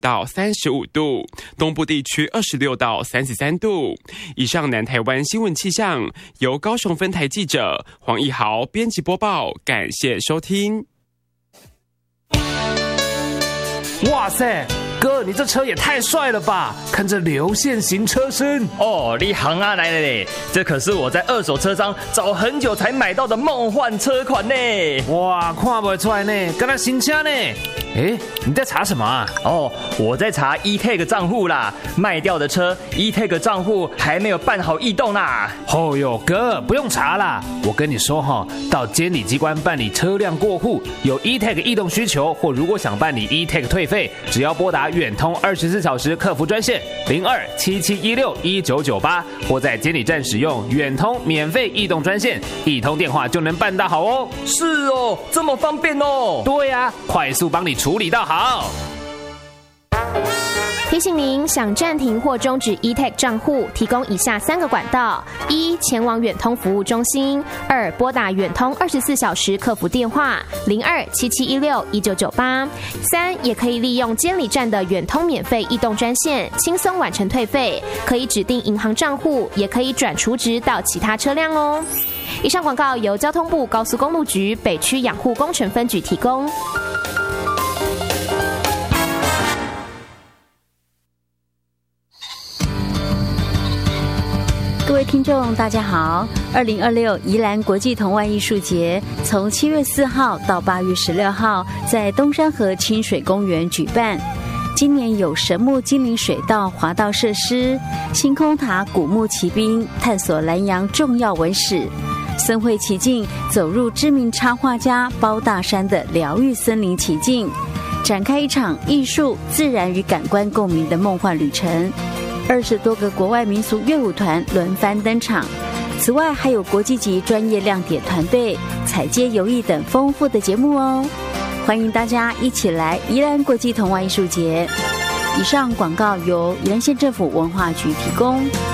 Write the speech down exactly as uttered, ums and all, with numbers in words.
到三十五度，东部地区二十六到三十三度。以上南台湾新闻气象由高雄分台记者黄义豪编辑播报，感谢收听。 哇塞，哥，你这车也太帅了吧！看这流线型车身哦，你行啊来了嘞！这可是我在二手车商找很久才买到的梦幻车款呢！ 哇，看不出来呢，跟他新车呢。哎，你在查什么啊？ 哦，我在查 E-Tag 账户啦，卖掉的车 E-Tag 账户还没有办好异动啦。 哦哟，哥，不用查啦，我跟你说哈，到监理机关办理车辆过户，有 E-Tag 异动需求，或如果想办理 E-Tag 退费，只要拨打远通二十四小时客服专线零二七七一六一九九八，或在监理站使用远通免费异动专线，一通电话就能办到好哦。 是哦，这么方便哦。 对呀、啊，快速帮你处理到好。 提醒您，想暂停或终止 E-Tag 账户，提供以下三个管道：一、前往远通服务中心；二、拨打远通二十四小时客服电话零二七七一六一九九八；三、也可以利用监理站的远通免费异动专线，轻松完成退费，可以指定银行账户，也可以转储值到其他车辆哦。以上广告由交通部高速公路局北区养护工程分局提供。 各位听众大家好，二零二六宜兰国际童玩艺术节从七月四号到八月十六号在东山河清水公园举办。今年有神木精灵水道滑道设施、星空塔古木骑兵探索南洋重要文史，森会奇境走入知名插画家包大山的疗愈森林奇境，展开一场艺术、自然与感官共鸣的梦幻旅程。二十多个国外民俗乐舞团轮番登场，此外还有国际级专业亮点团队、踩街游艺等丰富的节目哦。欢迎大家一起来宜兰国际童玩艺术节。以上广告由宜兰县政府文化局提供。